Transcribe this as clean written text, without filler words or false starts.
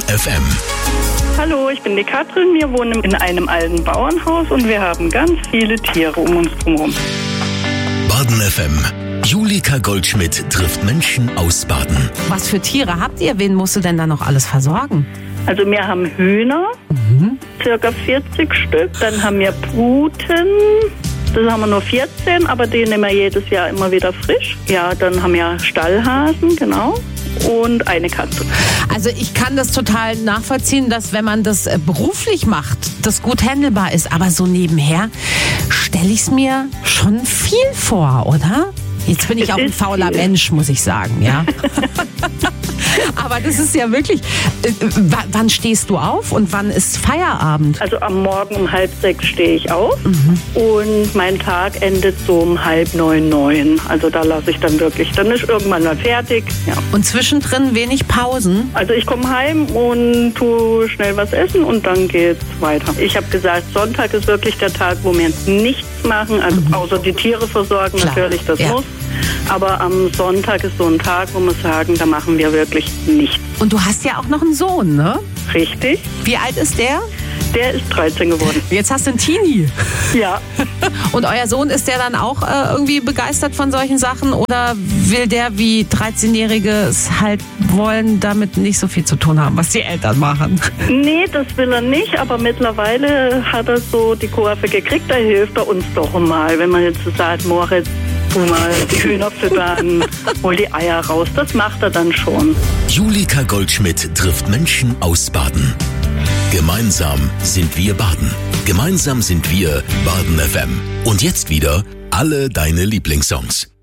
FM. Hallo, ich bin die Katrin. Wir wohnen in einem alten Bauernhaus und wir haben ganz viele Tiere um uns herum. Baden FM. Julika Goldschmidt trifft Menschen aus Baden. Was für Tiere habt ihr? Wen musst du denn da noch alles versorgen? Also wir haben Hühner, circa 40 Stück. Dann haben wir Puten, das haben wir nur 14, aber die nehmen wir jedes Jahr immer wieder frisch. Ja, dann haben wir Stallhasen, genau. Und eine Katze. Also ich kann das total nachvollziehen, dass wenn man das beruflich macht, das gut handelbar ist. Aber so nebenher stelle ich es mir schon viel vor, oder? Jetzt bin ich auch ein fauler Mensch, muss ich sagen, ja. Aber das ist ja wirklich... wann stehst du auf und wann ist Feierabend? Also am Morgen um 8:30 stehe ich auf und mein Tag endet so um 8:30, 9. Also da lasse ich dann wirklich, dann ist irgendwann mal fertig. Ja. Und zwischendrin wenig Pausen? Also ich komme heim und tue schnell was essen und dann geht's weiter. Ich habe gesagt, Sonntag ist wirklich der Tag, wo wir nichts machen, also außer die Tiere versorgen. Klar. Natürlich, das muss. Aber am Sonntag ist so ein Tag, wo wir sagen, da machen wir wirklich nichts. Und du hast ja auch noch einen Sohn, ne? Richtig. Wie alt ist der? Der ist 13 geworden. Jetzt hast du einen Teenie. Ja. Und euer Sohn, ist der dann auch irgendwie begeistert von solchen Sachen? Oder will der wie 13-Jährige es halt wollen, damit nicht so viel zu tun haben, was die Eltern machen? Nee, das will er nicht. Aber mittlerweile hat er so die Kurve gekriegt. Da hilft er uns doch mal. Wenn man jetzt so sagt, Moritz, tu mal die Hühner füttern, hol die Eier raus. Das macht er dann schon. Julika Goldschmidt trifft Menschen aus Baden. Gemeinsam sind wir Baden. Gemeinsam sind wir Baden FM. Und jetzt wieder alle deine Lieblingssongs.